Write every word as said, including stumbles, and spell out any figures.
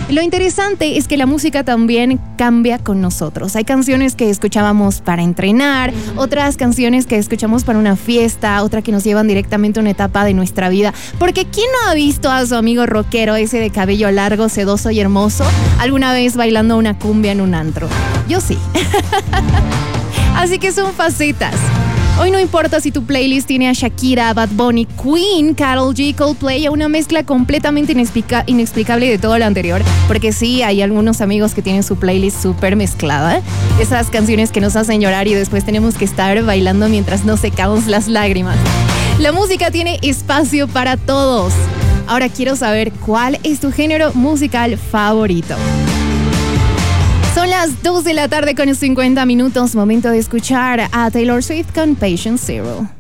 Lo interesante es que la música también cambia con nosotros. Hay canciones que escuchábamos para entrenar, otras canciones que escuchamos para una fiesta, otra que nos llevan directamente a una etapa de nuestra vida. Porque ¿quién no ha visto a su amigo rockero ese de cabello largo, sedoso y hermoso alguna vez bailando una cumbia en un antro? Yo sí. Así que son facetas. Hoy no importa si tu playlist tiene a Shakira, Bad Bunny, Queen, Karol G, Coldplay o una mezcla completamente inexplica- inexplicable de todo lo anterior, porque sí, hay algunos amigos que tienen su playlist súper mezclada. Esas canciones que nos hacen llorar y después tenemos que estar bailando mientras nos secamos las lágrimas. La música tiene espacio para todos. Ahora quiero saber cuál es tu género musical favorito. Son las dos de la tarde con cincuenta minutos, momento de escuchar a Taylor Swift con Patient Zero.